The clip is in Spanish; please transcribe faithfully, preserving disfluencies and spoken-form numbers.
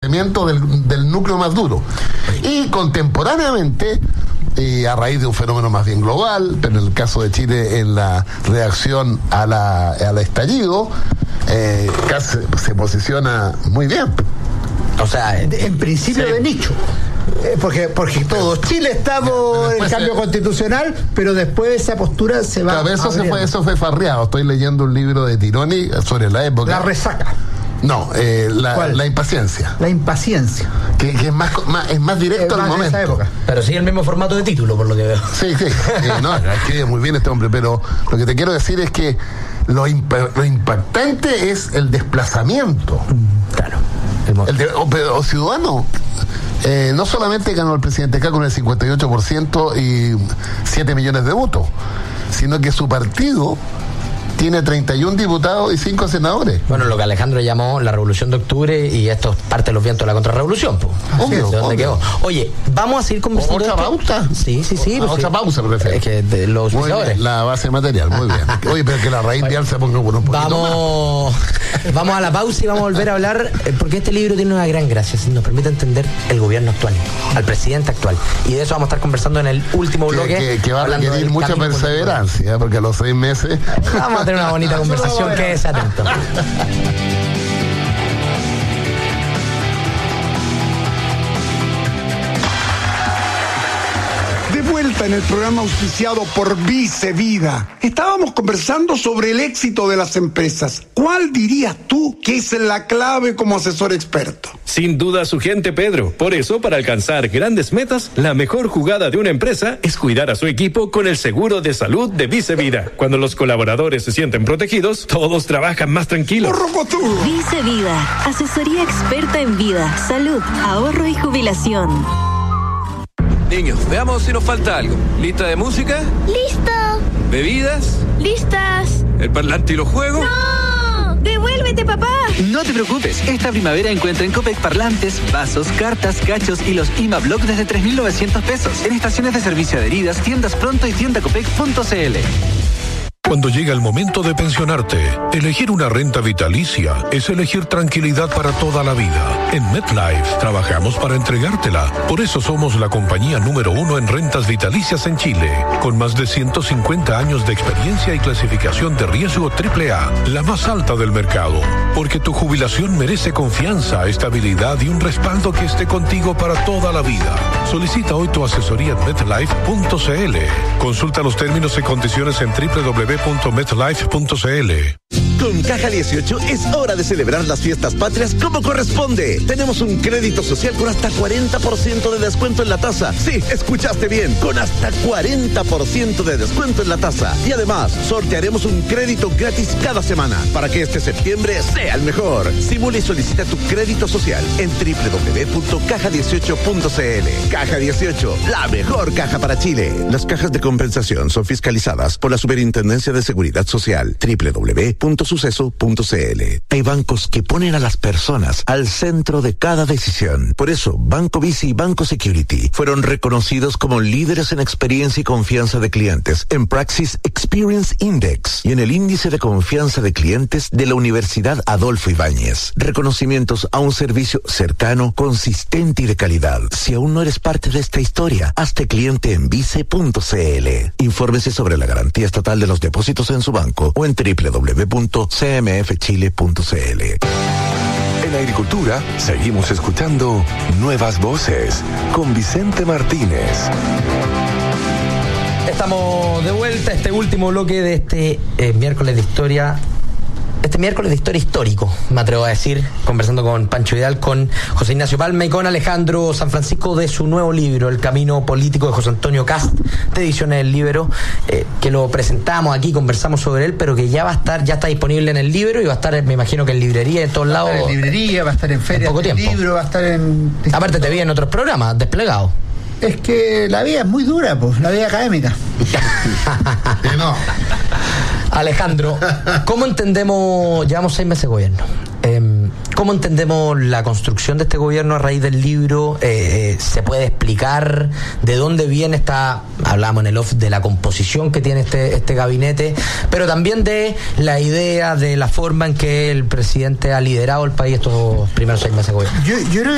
fortalecimiento del, del núcleo más duro. Y contemporáneamente, y a raíz de un fenómeno más bien global, pero en el caso de Chile, en la reacción a la, al estallido, eh, casi se posiciona muy bien. O sea, en, en principio sí. de nicho. Eh, porque porque todos Chile estamos en el cambio se, constitucional, pero después esa postura se va claro, eso se fue eso fue farreado. Estoy leyendo un libro de Tironi sobre la época. La resaca. No, eh, la, la impaciencia. La impaciencia. Que, que es más, más es más directo al momento. Pero sigue el mismo formato de título, por lo que veo. Sí, sí. Eh, no, escribe muy bien este hombre, pero lo que te quiero decir es que lo, imp- lo impactante es el desplazamiento. Claro. El de, o, o ciudadano. Eh, no solamente ganó el presidente K con el cincuenta y ocho por ciento y siete millones de votos, sino que su partido tiene treinta y un diputados y cinco senadores. Bueno, lo que Alejandro llamó la Revolución de Octubre, y esto es parte de los vientos de la contrarrevolución, pues. Obvio, ¿De dónde obvio. quedó? Oye, vamos a seguir conversando. ¿Otra pauta? Sí, sí, sí. Ah, pues, otra sí. pausa, me refiero. Es que de los muy bien, la base material, muy bien. Oye, pero que la raíz vial se ponga por un poquito Vamos, más. vamos a la pausa y vamos a volver a hablar, eh, porque este libro tiene una gran gracia, si nos permite entender el gobierno actual, al presidente actual. Y de eso vamos a estar conversando en el último que, bloque. Que, que va a requerir mucha perseverancia, porque a los seis meses... Vamos a tener una bonita conversación. Quédese atento. De vuelta en el programa auspiciado por Vice Vida. Estábamos conversando sobre el éxito de las empresas. ¿Cuál dirías tú que es la clave como asesor experto? Sin duda su gente, Pedro. Por eso, para alcanzar grandes metas, la mejor jugada de una empresa es cuidar a su equipo con el seguro de salud de Vice Vida. Cuando los colaboradores se sienten protegidos, todos trabajan más tranquilos. Vice Vida, asesoría experta en vida, salud, ahorro y jubilación. Niños, veamos si nos falta algo. ¿Lista de música? ¡Listo! ¿Bebidas? ¡Listas! ¿El parlante y los juegos? ¡No! ¡Devuélvete, papá! No te preocupes, esta primavera encuentra en Copec parlantes, vasos, cartas, cachos y los I M A Block desde tres mil novecientos pesos en estaciones de servicio adheridas, tiendas Pronto y tienda copec punto c l. Cuando llega el momento de pensionarte, elegir una renta vitalicia es elegir tranquilidad para toda la vida. En MetLife trabajamos para entregártela. Por eso somos la compañía número uno en rentas vitalicias en Chile, con más de ciento cincuenta años de experiencia y clasificación de riesgo triple A, la más alta del mercado. Porque tu jubilación merece confianza, estabilidad y un respaldo que esté contigo para toda la vida. Solicita hoy tu asesoría en metlife punto c l. Consulta los términos y condiciones en doble u doble u doble u punto metlife punto c l. Con Caja dieciocho es hora de celebrar las fiestas patrias como corresponde. Tenemos un crédito social con hasta cuarenta por ciento de descuento en la tasa. Sí, escuchaste bien, con hasta cuarenta por ciento de descuento en la tasa. Y además, sortearemos un crédito gratis cada semana para que este septiembre sea el mejor. Simula y solicita tu crédito social en doble u doble u doble u punto caja dieciocho punto c l. Caja dieciocho, la mejor caja para Chile. Las cajas de compensación son fiscalizadas por la Superintendencia de Seguridad Social. doble u doble u doble u punto suceso punto c l. Hay bancos que ponen a las personas al centro de cada decisión. Por eso, Banco Vice y Banco Security fueron reconocidos como líderes en experiencia y confianza de clientes en Praxis Experience Index y en el índice de confianza de clientes de la Universidad Adolfo Ibáñez. Reconocimientos a un servicio cercano, consistente y de calidad. Si aún no eres parte de esta historia, hazte cliente en vice punto c l. Infórmese sobre la garantía estatal de los depósitos en su banco o en doble u doble u doble u punto c m f chile punto c l. En agricultura, seguimos escuchando Nuevas Voces con Vicente Martínez. Estamos de vuelta a este último bloque de este eh, miércoles de historia. Este miércoles de historia histórico, me atrevo a decir, conversando con Pancho Vidal, con José Ignacio Palma y con Alejandro San Francisco de su nuevo libro, El Camino Político de José Antonio Cast, de Ediciones del Libro, eh, que lo presentamos aquí, conversamos sobre él, pero que ya va a estar, ya está disponible en el libro y va a estar, me imagino que en librería, en todos va lados. Va a estar en librería, va a estar en ferias del libro, va a estar en... Aparte te vi en otros programas, desplegado. Es que la vida es muy dura, pues, la vida académica. No. Alejandro, ¿cómo entendemos, llevamos seis meses de gobierno, eh, ¿cómo entendemos la construcción de este gobierno a raíz del libro? Eh, eh, ¿Se puede explicar de dónde viene esta, hablamos en el off de la composición que tiene este, este gabinete, pero también de la idea, de la forma en que el presidente ha liderado el país estos primeros seis meses de gobierno? Yo, yo creo que